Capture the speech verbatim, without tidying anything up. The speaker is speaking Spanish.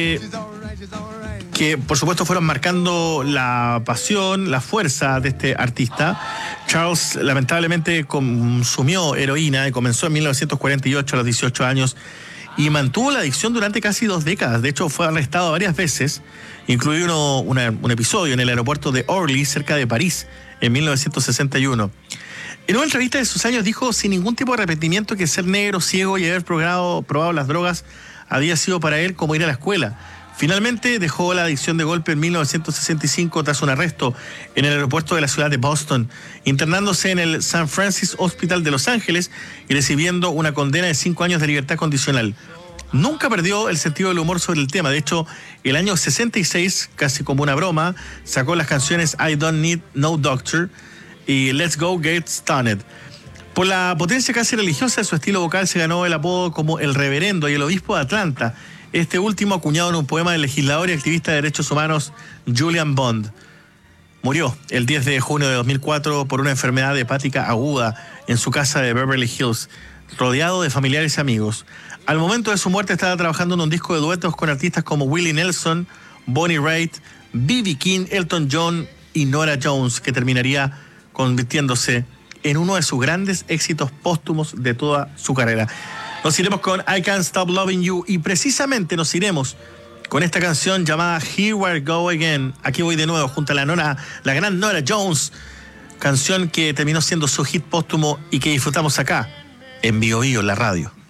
que por supuesto fueron marcando la pasión, la fuerza de este artista. Charles lamentablemente consumió heroína y comenzó en mil novecientos cuarenta y ocho a los dieciocho años y mantuvo la adicción durante casi dos décadas. De hecho, fue arrestado varias veces, incluido uno, una, un episodio en el aeropuerto de Orly, cerca de París, en mil novecientos sesenta y uno. En una entrevista de sus años dijo sin ningún tipo de arrepentimiento que ser negro, ciego y haber probado, probado las drogas había sido para él como ir a la escuela. Finalmente dejó la adicción de golpe en mil novecientos sesenta y cinco tras un arresto en el aeropuerto de la ciudad de Boston, internándose en el San Francis Hospital de Los Ángeles y recibiendo una condena de cinco años de libertad condicional. Nunca perdió el sentido del humor sobre el tema. De hecho, el año sesenta y seis, casi como una broma, sacó las canciones I Don't Need No Doctor y Let's Go Get Stoned. Por la potencia casi religiosa de su estilo vocal se ganó el apodo como el reverendo y el obispo de Atlanta, este último acuñado en un poema del legislador y activista de derechos humanos Julian Bond. Murió el diez de junio de dos mil cuatro por una enfermedad hepática aguda en su casa de Beverly Hills, rodeado de familiares y amigos. Al momento de su muerte estaba trabajando en un disco de duetos con artistas como Willie Nelson, Bonnie Raitt, B B King, Elton John y Norah Jones, que terminaría convirtiéndose en uno de sus grandes éxitos póstumos de toda su carrera. Nos iremos con I Can't Stop Loving You y precisamente nos iremos con esta canción llamada Here We Go Again. Aquí voy de nuevo junto a la, Nora, la gran Norah Jones, canción que terminó siendo su hit póstumo y que disfrutamos acá en Bio Bio, la radio.